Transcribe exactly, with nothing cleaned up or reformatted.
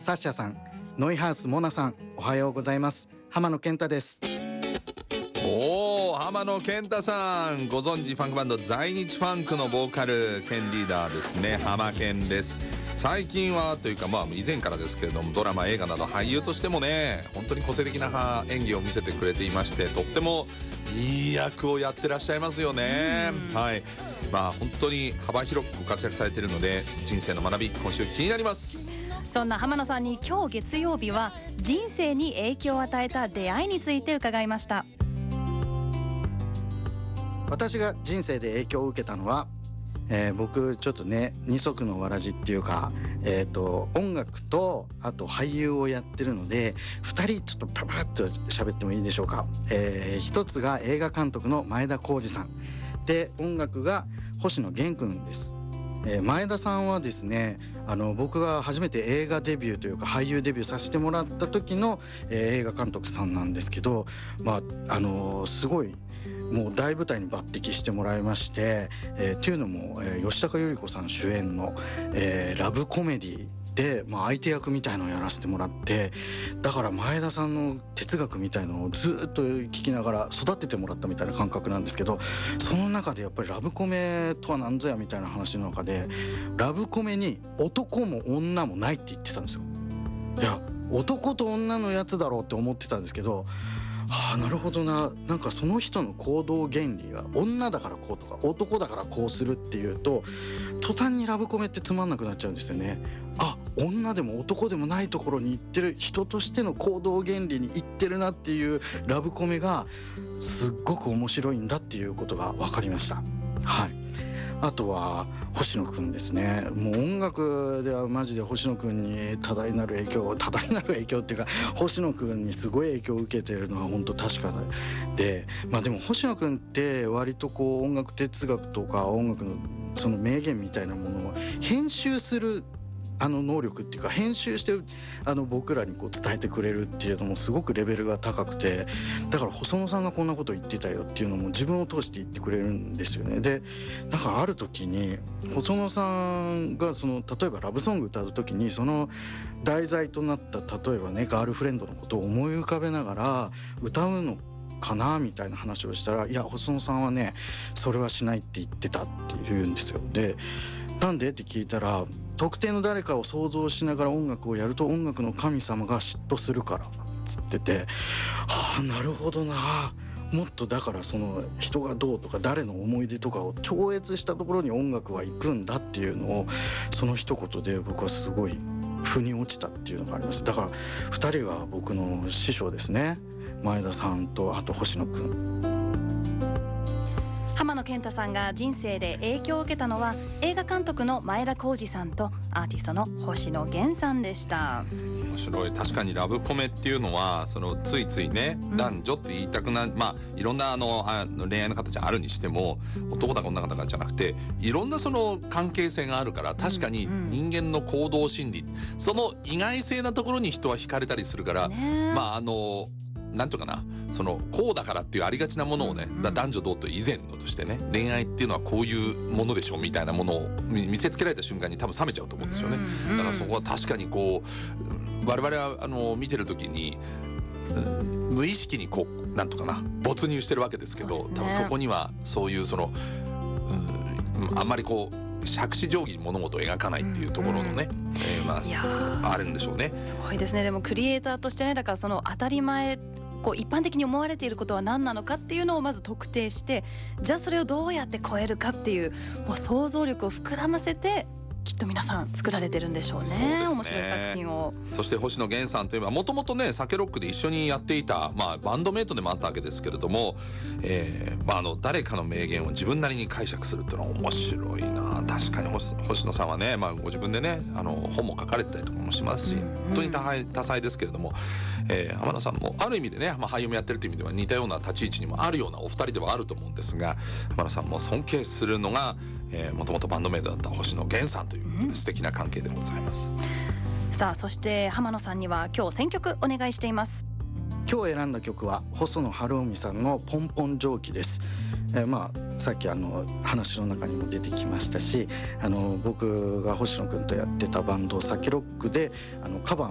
サッシャさん、ノイハウスモナさん、おはようございます。浜野健太です。 おー、浜野健太さん、ご存知ファンクバンド在日ファンクのボーカル兼リーダーですね、浜健です。最近はというかまあ以前からですけれども、ドラマ映画など俳優としてもね、本当に個性的な演技を見せてくれていまして、とってもいい役をやってらっしゃいますよね。はい、まあ本当に幅広くご活躍されているので、人生の学び、今週気になります。 そんな浜野さんに今日月曜日は人生に影響を与えた出会いについて伺いました。 私が人生で影響を受けたのは、えー、僕ちょっとね二足のわらじっていうか、えー、と音楽とあと俳優をやってるので、ふたりちょっとパパッと喋ってもいいでしょうか。えー、一つが映画監督の前田浩二さんで、音楽が星野源君です。えー、前田さんはですね、あの僕が初めて映画デビューというか俳優デビューさせてもらった時の、えー、映画監督さんなんですけど、まああのー、すごいもう大舞台に抜擢してもらいまして、えー、っていうのも、えー、吉高由里子さん主演の、えー、ラブコメディで、まあ、相手役みたいのをやらせてもらって、だから前田さんの哲学みたいのをずっと聞きながら育ててもらったみたいな感覚なんですけど、その中でやっぱりラブコメとは何ぞやみたいな話の中で、ラブコメに男も女もないって言ってたんですよ。いや、男と女のやつだろうって思ってたんですけど、はあ、なるほどな。なんかその人の行動原理が女だからこうとか男だからこうするっていうと、途端にラブコメってつまんなくなっちゃうんですよね。あ、女でも男でもないところに行ってる、人としての行動原理に行ってるなっていうラブコメがすっごく面白いんだっていうことが分かりました。はい。あとは星野くんですね。もう音楽ではマジで星野くんに多大なる影響多大なる影響っていうか、星野くんにすごい影響を受けているのは本当確かで、まあでも星野くんって割とこう音楽哲学とか音楽のその名言みたいなものを編集するあの能力っていうか、編集してあの僕らにこう伝えてくれるっていうのもすごくレベルが高くて、だから細野さんがこんなこと言ってたよっていうのも自分を通して言ってくれるんですよね。で、なんかある時に細野さんがその例えばラブソング歌う時に、その題材となった例えばねガールフレンドのことを思い浮かべながら歌うのかなみたいな話をしたら、いや細野さんはねそれはしないって言ってたって言うんですよ。で、なんでって聞いたら、特定の誰かを想像しながら音楽をやると音楽の神様が嫉妬するからっつってて、はあ、なるほどな。もっとだからその人がどうとか誰の思い出とかを超越したところに音楽は行くんだっていうのを、その一言で僕はすごい腑に落ちたっていうのがあります。だからふたりが僕の師匠ですね。前田さんとあと星野くん。 浜野健太さんが人生で影響を受けたのは映画監督の前田浩二さんとアーティストの星野源さんでした。 面白い。確かにラブコメっていうのはそのついついね、うん、男女って言いたくな、まあいろんなあの恋愛の形あるにしても、男だか女だかじゃなくていろんなその関係性があるから、確かに人間の行動心理、うんうん、その意外性なところに人は惹かれたりするから、ね、まああのなんとかな、そのこうだからっていうありがちなものをね、うんうん、男女同と以前のとしてね、恋愛っていうのはこういうものでしょみたいなものを見せつけられた瞬間に多分冷めちゃうと思うんですよね、うんうん、だからそこは確かにこう我々はあの見てる時に、うん、無意識にこうなんとかな没入してるわけですけど、多分そこにはそういうその、うん、あんまりこう杓子定規に物事を描かないっていうところのね、うんうん、えー、まああるんでしょうね。 すごいですね。でもクリエイターとしてね、だからその当たり前、こう一般的に思われていることは何なのかっていうのをまず特定して、じゃあそれをどうやって超えるかっていう、もう想像力を膨らませてきっと皆さん作られてるんでしょう ね, うね面白い作品を。 そして星野源さんといえばもともとねサケロックで一緒にやっていた、まあ、バンドメイトでもあったわけですけれども、えーまあ、あの誰かの名言を自分なりに解釈するっていうのは面白いな。確かに 星, 星野さんはね、まあ、ご自分でねあの本も書かれてたりとかもしますし、うんうん、本当に 多, 多彩ですけれども、えー、浜田さんもある意味でね、まあ、俳優もやってるという意味では似たような立ち位置にもあるようなお二人ではあると思うんですが、浜田さんも尊敬するのがもともとバンドメイトだった星野源さんという素敵な関係でございます、 うん、さあそして浜野さんには今日選曲お願いしています。 今日選んだ曲は細野晴臣さんのポンポン蒸気です。えー、まあさっきあの話の中にも出てきましたし、あの僕が星野くんとやってたバンドサケロックであのカバー